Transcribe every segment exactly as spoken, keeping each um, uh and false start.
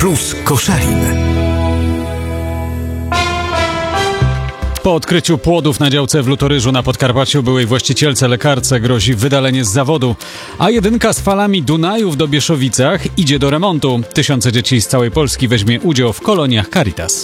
Plus Koszalin. Po odkryciu płodów na działce w Lutoryżu na Podkarpaciu byłej właścicielce lekarce grozi wydalenie z zawodu, a jedynka z falami Dunaju w Dobieszowicach idzie do remontu. Tysiące dzieci z całej Polski weźmie udział w koloniach Caritas.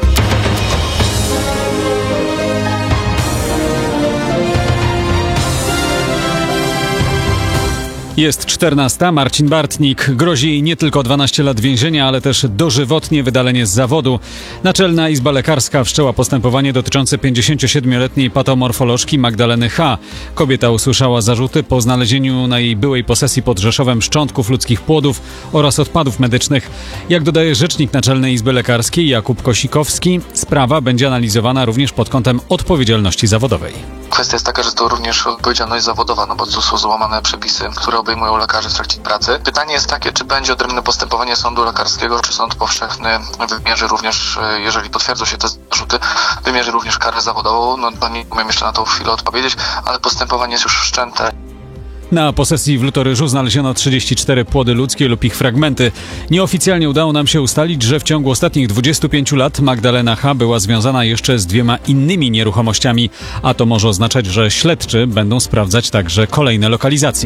Jest czternasta. Marcin Bartnik. Grozi jej nie tylko dwanaście lat więzienia, ale też dożywotnie wydalenie z zawodu. Naczelna Izba Lekarska wszczęła postępowanie dotyczące pięćdziesięciosiedmioletniej patomorfolożki Magdaleny H. Kobieta usłyszała zarzuty po znalezieniu na jej byłej posesji pod Rzeszowem szczątków ludzkich płodów oraz odpadów medycznych. Jak dodaje rzecznik Naczelnej Izby Lekarskiej Jakub Kosikowski, sprawa będzie analizowana również pod kątem odpowiedzialności zawodowej. Kwestia jest taka, że to również odpowiedzialność zawodowa, no bo tu są złamane przepisy, które obejmują lekarzy w trakcie pracy. Pytanie jest takie, czy będzie odrębne postępowanie sądu lekarskiego, czy sąd powszechny wymierzy również, jeżeli potwierdzą się te zarzuty, wymierzy również karę zawodową. No to nie umiem jeszcze na tą chwilę odpowiedzieć, ale postępowanie jest już wszczęte. Na posesji w Lutoryżu znaleziono trzydzieści cztery płody ludzkie lub ich fragmenty. Nieoficjalnie udało nam się ustalić, że w ciągu ostatnich dwudziestu pięciu lat Magdalena H. była związana jeszcze z dwiema innymi nieruchomościami, a to może oznaczać, że śledczy będą sprawdzać także kolejne lokalizacje.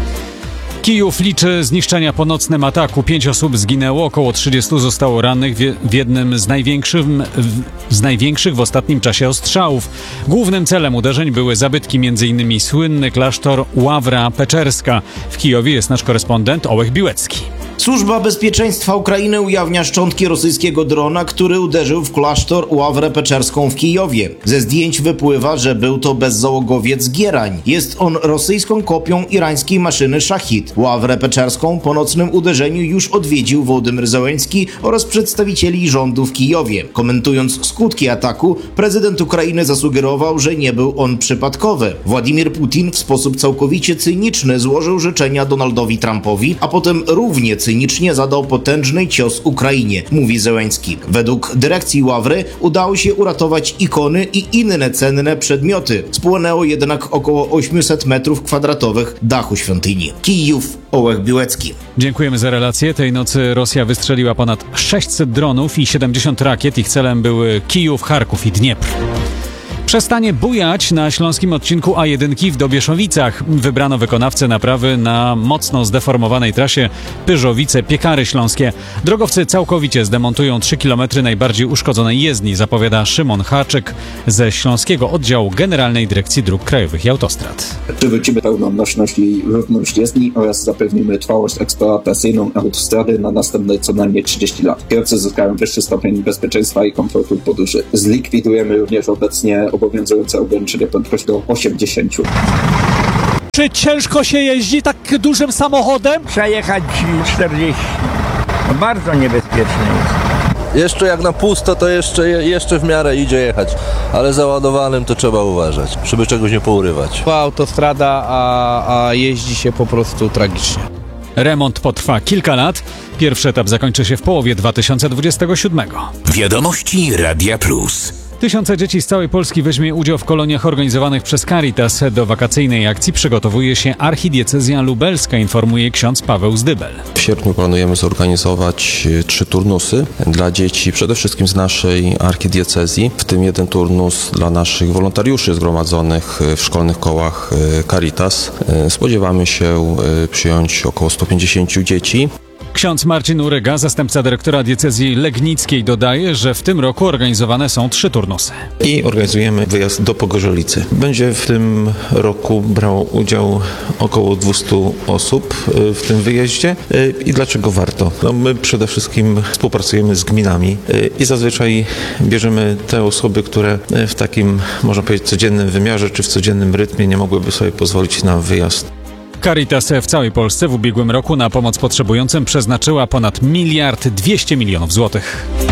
Kijów liczy zniszczenia po nocnym ataku. Pięć osób zginęło, około trzydziestu zostało rannych w jednym z największych, z największych w ostatnim czasie ostrzałów. Głównym celem uderzeń były zabytki, m.in. słynny klasztor Ławra Peczerska. W Kijowie jest nasz korespondent Ołech Biłecki. Służba Bezpieczeństwa Ukrainy ujawnia szczątki rosyjskiego drona, który uderzył w klasztor Ławrę Peczerską w Kijowie. Ze zdjęć wypływa, że był to bezzałogowiec Gierań. Jest on rosyjską kopią irańskiej maszyny Szachid. Ławrę Peczerską po nocnym uderzeniu już odwiedził Wołodymyr Zełenski oraz przedstawicieli rządu w Kijowie. Komentując skutki ataku, prezydent Ukrainy zasugerował, że nie był on przypadkowy. Władimir Putin w sposób całkowicie cyniczny złożył życzenia Donaldowi Trumpowi, a potem równie cynicznie zadał potężny cios Ukrainie, mówi Zełenski. Według dyrekcji Ławry udało się uratować ikony i inne cenne przedmioty. Spłonęło jednak około osiemset metrów kwadratowych dachu świątyni. Kijów, Ołech Biłecki. Dziękujemy za relację. Tej nocy Rosja wystrzeliła ponad sześćset dronów i siedemdziesiąt rakiet. Ich celem były Kijów, Charków i Dniepr. Przestanie bujać na śląskim odcinku A jeden w Dobieszowicach. Wybrano wykonawcę naprawy na mocno zdeformowanej trasie Pyrzowice-Piekary Śląskie. Drogowcy całkowicie zdemontują trzy kilometry najbardziej uszkodzonej jezdni, zapowiada Szymon Haczyk ze Śląskiego Oddziału Generalnej Dyrekcji Dróg Krajowych i Autostrad. Przywrócimy pełną nośność i równość jezdni oraz zapewnimy trwałość eksploatacyjną autostrady na następne co najmniej trzydzieści lat. Kierowcy zyskają wyższy stopień bezpieczeństwa i komfortu podróży. Zlikwidujemy również obecnie obowiązujące ograniczenie prędkości do osiemdziesięciu. Czy ciężko się jeździ tak dużym samochodem? Przejechać czterdzieści. No bardzo niebezpieczne jest. Jeszcze jak na pusto, to jeszcze, jeszcze w miarę idzie jechać, ale załadowanym to trzeba uważać, żeby czegoś nie pourywać. Autostrada, a, a jeździ się po prostu tragicznie. Remont potrwa kilka lat. Pierwszy etap zakończy się w połowie dwa tysiące dwudziestego siódmego. Wiadomości Radia Plus. Tysiące dzieci z całej Polski weźmie udział w koloniach organizowanych przez Caritas. Do wakacyjnej akcji przygotowuje się archidiecezja lubelska, informuje ksiądz Paweł Zdybel. W sierpniu planujemy zorganizować trzy turnusy dla dzieci, przede wszystkim z naszej archidiecezji, w tym jeden turnus dla naszych wolontariuszy zgromadzonych w szkolnych kołach Caritas. Spodziewamy się przyjąć około stu pięćdziesięciu dzieci. Ksiądz Marcin Uryga, zastępca dyrektora diecezji legnickiej, dodaje, że w tym roku organizowane są trzy turnusy. I organizujemy wyjazd do Pogorzelicy. Będzie w tym roku brało udział około dwieście osób w tym wyjeździe. I dlaczego warto? No my przede wszystkim współpracujemy z gminami i zazwyczaj bierzemy te osoby, które w takim, można powiedzieć, codziennym wymiarze czy w codziennym rytmie nie mogłyby sobie pozwolić na wyjazd. Caritas w całej Polsce w ubiegłym roku na pomoc potrzebującym przeznaczyła ponad miliard dwieście milionów złotych.